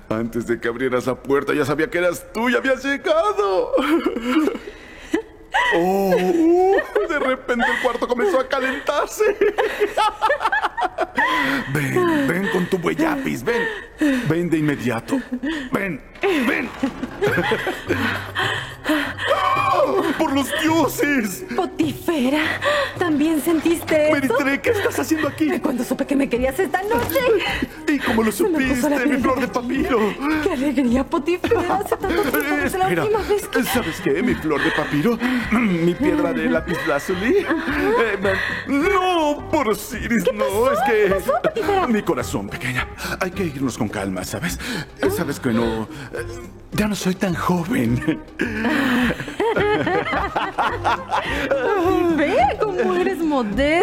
Antes de que abrieras la puerta ya sabía que eras tú, ya habías llegado. De repente el cuarto comenzó a calentarse. Ven con tu huellapis, ven. Ven de inmediato. Ven. ¡Oh, por los dioses! Potifera, ¿también sentiste eso? Meretré, ¿qué estás haciendo aquí? Cuando supe que me querías esta noche. ¿Y cómo lo Se me puso supiste, la mi piel flor de de papiro? ¡Qué alegría, Potifera! Hace tanto tiempo desde la Espera, última vez que... ¿sabes qué? Mi flor de papiro, mi piedra de lapislázuli. No, por Osiris, no, es que... ¿Qué pasó, Potifera? Mi corazón, pequeña. Hay que irnos con calma, ¿sabes? Sabes que no... Ya no soy tan joven. Ve cómo eres modesto.